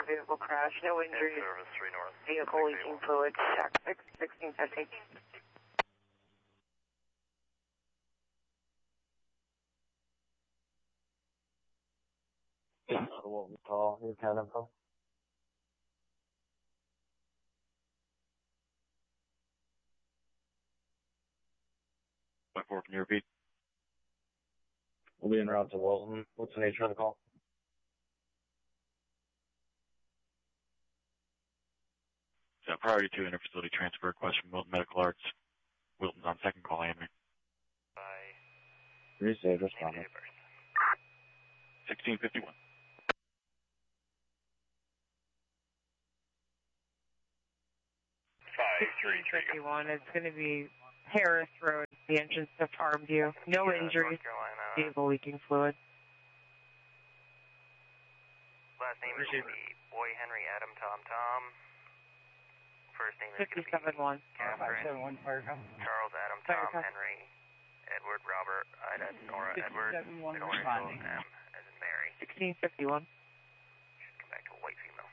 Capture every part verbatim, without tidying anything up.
motor vehicle crash, no injuries. Service three North. Vehicle leaking fluid, check sixteen fifty. What we call your kind of info. Five four, can you repeat? We'll be en route to Wilton. What's the nature of the call? So priority to interfacility transfer request from Wilton Medical Arts. Wilton's on second call, Amy. Bye. Receive, responding. sixteen fifty-one. sixteen fifty-one, it's going to be Harris Road, the entrance to Farmview. No Yeah, injuries. North Carolina. Vehicle leaking fluid. Last name is going to be Boy Henry Adam Tom Tom. First name is going to be fifty-seven one. Catherine. Charles Adam Fire Tom com. Henry. Edward Robert Ida Nora Edward. fifty-seven one Middle initial responding. M as in Mary. sixteen fifty-one. Should come back to a white female.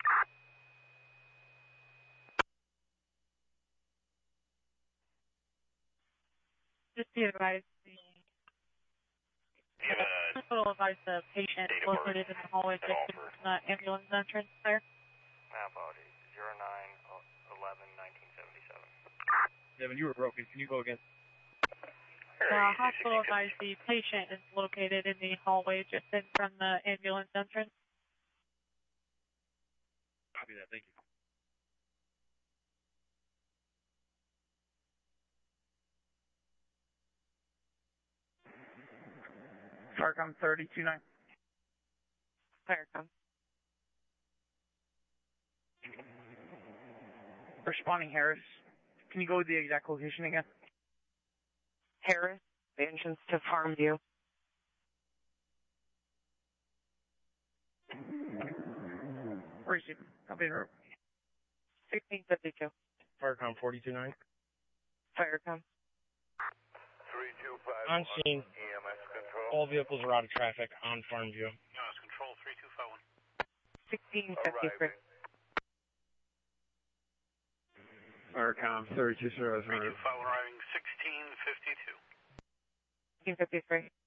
Just be advised, the Do you have a hospital advised the patient Date of birth located in the hallway at all just for- in the ambulance entrance there. My apologies. zero nine eleven nineteen seventy-seven. Devin, you were broken. Can you go again? The hospital advised the patient is located in the hallway just in from the ambulance entrance. Copy that. Thank you. Farcom thirty-two nine. Fire com. Responding Harris. Can you go with the exact location again? Harris, the entrance to Farmview. Receive. Copy. sixteen fifty-two. Farcom forty-two nine. Fire com. three two five On scene. E M S control. All vehicles are out of traffic on Farmview. E M S control three two five one. sixteen fifty-three. Farcom thirty-two zero three two five one arriving sixteen fifty-two. sixteen fifty-three.